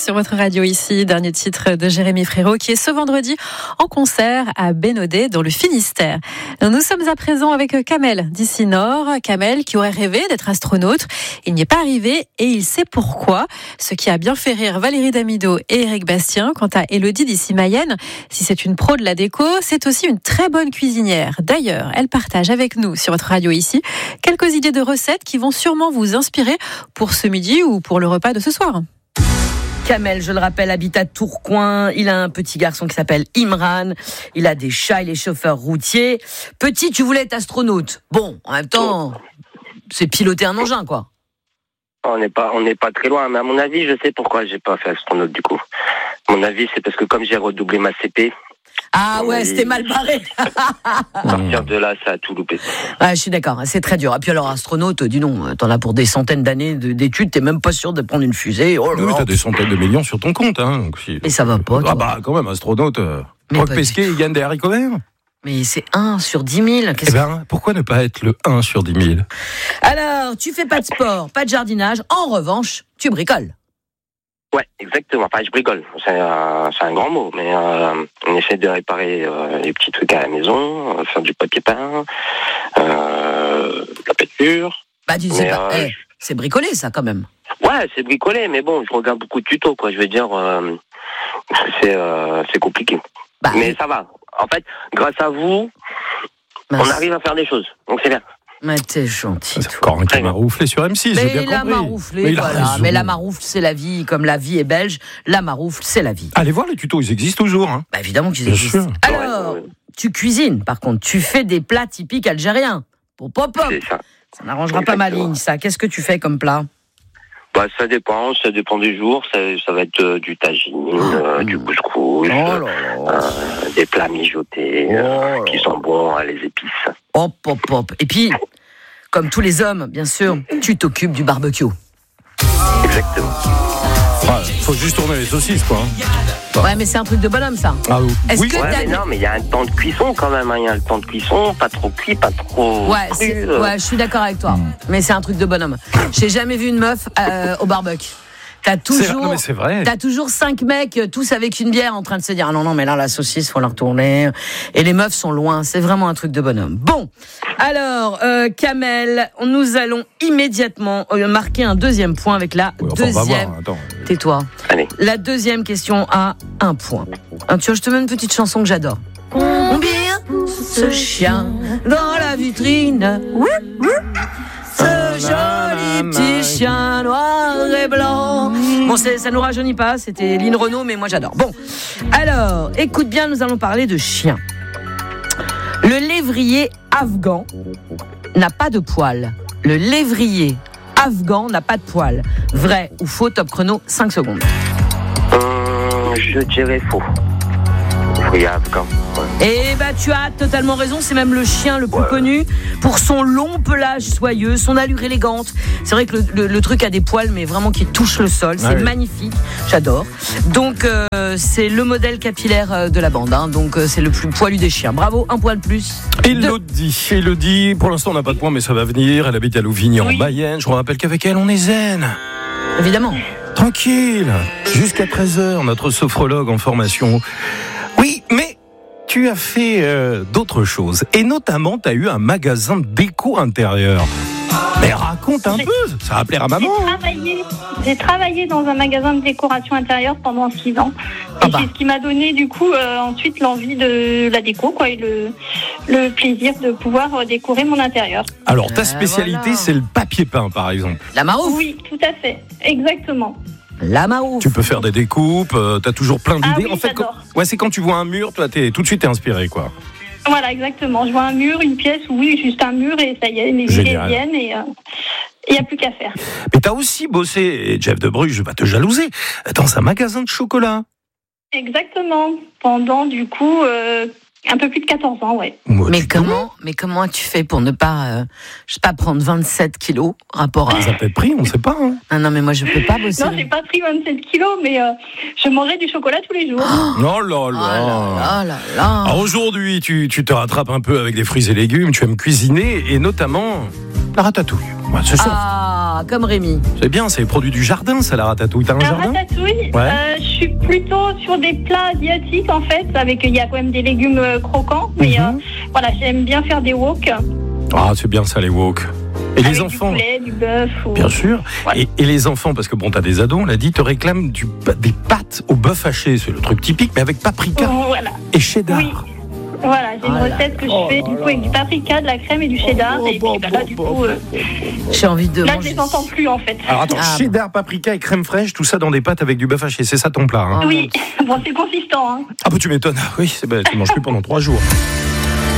sur votre radio ici. Dernier titre de Jérémy Frérot qui est ce vendredi en concert à Bénodet dans le Finistère. Nous sommes à présent avec Kamel d'ici Nord. Kamel qui aurait rêvé d'être astronaute. Il n'y est pas arrivé et il sait pourquoi. Ce qui a bien fait rire Valérie Damido et Éric Bastien. Quant à Élodie d'ici Mayenne, si c'est une pro de la déco, c'est aussi une très bonne cuisinière. D'ailleurs, elle partage avec nous sur votre radio ici quelques idées de recettes qui vont sûrement vous inspirer pour ce midi ou pour le repas de ce soir. Kamel, je le rappelle, habite à Tourcoing. Il a un petit garçon qui s'appelle Imran. Il a des chats, il est chauffeur routier. Petit, tu voulais être astronaute. Bon, en même temps, c'est piloter un engin, quoi. On n'est pas très loin, mais à mon avis, je sais pourquoi j'ai pas fait astronaute du coup. À mon avis, c'est parce que comme j'ai redoublé ma CP. Ah ouais, c'était mal barré. À partir de là, ça a tout loupé. Ah, je suis d'accord, c'est très dur. Et puis alors, astronaute, dis donc, t'en as pour des centaines d'années d'études, t'es même pas sûr de prendre une fusée. Oh là là. Oui, t'as des centaines de millions sur ton compte. Hein, donc si... Mais ça va pas, toi. Ah bah quand même, astronaute, Mais Roch pas Pesquet, il gagne des haricots verts. Mais c'est 1 sur 10 000. Eh ben, pourquoi ne pas être le 1 sur 10 000 ? Alors, tu fais pas de sport, pas de jardinage. En revanche, tu bricoles. Ouais, exactement. Enfin, je bricole. C'est un grand mot, mais on essaie de réparer les petits trucs à la maison, faire du papier peint, la peinture. Bah, tu sais pas. C'est bricolé, ça, quand même. Ouais, c'est bricolé, mais bon, je regarde beaucoup de tutos, quoi. Je veux dire, c'est compliqué. Bah, mais ça va. En fait, grâce à vous, on arrive à faire des choses. Donc c'est bien. Mais t'es gentil. C'est encore un qui m'a rouflé sur M6, j'ai bien Mais la compris. marouflée, voilà. Mais la maroufle, c'est la vie. Comme la vie est belge, la maroufle, c'est la vie. Allez voir les tutos, ils existent toujours. Hein. Bah, évidemment qu'ils Bien existent. sûr. Alors, tu cuisines, par contre. Tu fais des plats typiques algériens. Pour pop. C'est ça. Ça n'arrangera pas ma ligne, ça. Qu'est-ce que tu fais comme plat ? Bah, ça dépend du jour. Ça va être du tagine, du couscous, des plats mijotés qui sont bons à les épices. Hop. Et puis, comme tous les hommes, bien sûr, tu t'occupes du barbecue. Exactement. Faut juste tourner les saucisses, quoi. Ouais, mais c'est un truc de bonhomme, ça. Ah oui. Est-ce que Ouais, mais non, mais il y a un temps de cuisson quand même. Il y a un temps de cuisson, pas trop cuit, pas trop cru. Ouais, je suis d'accord avec toi. Mais c'est un truc de bonhomme. J'ai jamais vu une meuf au barbecue. C'est vrai. T'as toujours 5 mecs, tous avec une bière, en train de se dire ah non, mais là, la saucisse, faut la retourner. Et les meufs sont loin. C'est vraiment un truc de bonhomme. Bon. Alors, Kamel, nous allons immédiatement marquer un deuxième point avec la deuxième. Tais-toi. Allez. La deuxième question a 1 point. Tu vois, je te mets une petite chanson que j'adore. Combien ce chien dans la vitrine? Ce joli petit chien noir et blanc. Bon, ça nous rajeunit pas, c'était Lynn Renaud, mais moi j'adore. Bon, alors, écoute bien, nous allons parler de chiens. Le lévrier afghan n'a pas de poils. Le lévrier afghan n'a pas de poils. Vrai ou faux? Top chrono, 5 secondes. Je dirais faux. Oui, afghan. Eh ben, tu as totalement raison, c'est même le chien le plus connu pour son long pelage soyeux, son allure élégante. C'est vrai que le truc a des poils, mais vraiment qui touchent le sol, c'est magnifique, j'adore. Donc, c'est le modèle capillaire de la bande, hein. Donc c'est le plus poilu des chiens. Bravo, 1 point de plus. Élodie, pour l'instant on n'a pas de point, mais ça va venir. Elle habite à Louvigny en Mayenne. Je vous rappelle qu'avec elle, on est zen. Évidemment. Tranquille, jusqu'à 13h, notre sophrologue en formation. Oui, mais tu as fait d'autres choses. Et notamment, tu as eu un magasin de déco intérieur. Mais raconte un peu, ça va plaire à maman. J'ai travaillé dans un magasin de décoration intérieure pendant 6 ans. Et c'est ce qui m'a donné du coup ensuite l'envie de la déco, quoi, et le plaisir de pouvoir décorer mon intérieur. Alors ta spécialité, c'est le papier peint par exemple. La maroufle. Oui, tout à fait, exactement. La maroufle. Tu peux faire des découpes, t'as toujours plein d'idées. Oui, en fait, c'est quand tu vois un mur, toi tout de suite t'es inspiré, quoi. Voilà, exactement. Je vois un mur, une pièce, juste un mur, et ça y est, les idées viennent, et il n'y a plus qu'à faire. Mais t'as aussi bossé, et Jeff de Bruges, je vais pas te jalouser, dans un magasin de chocolat. Exactement. Pendant, du coup, un peu plus de 14 ans, ouais. Mais comment as-tu fait pour ne pas, prendre 27 kilos rapport à... Ça peut être pris, on ne sait pas. Hein. Ah non, mais moi, je peux pas bosser. Non, j'ai pas pris 27 kilos, mais je mangeais du chocolat tous les jours. Oh là là. Alors aujourd'hui, tu te rattrapes un peu avec des fruits et légumes, tu aimes cuisiner, et notamment la ratatouille. Ouais, c'est ça. pas, comme Rémi. C'est bien, c'est les produits du jardin, ça, la ratatouille. T'as un La jardin? ratatouille, je suis plutôt sur des plats asiatiques en fait, avec il y a quand même des légumes croquants, mais voilà, j'aime bien faire des wok. Ah, c'est bien ça, les wok. Et avec les enfants? Du poulet, du bœuf. Bien sûr. Voilà. Et les enfants, parce que bon, t'as des ados, on l'a dit, te réclament des pâtes au bœuf haché, c'est le truc typique, mais avec paprika et cheddar. Oui. Voilà, j'ai une recette que je fais du coup avec du paprika, de la crème et du cheddar. Et puis là, du coup, j'ai envie de là, manger. je les entends plus en fait. Alors attends, cheddar, paprika et crème fraîche, tout ça dans des pâtes avec du bœuf haché, c'est ça ton plat, hein? Oui, bon, c'est consistant. Hein. Ah bah tu m'étonnes, oui, tu manges plus pendant 3 jours.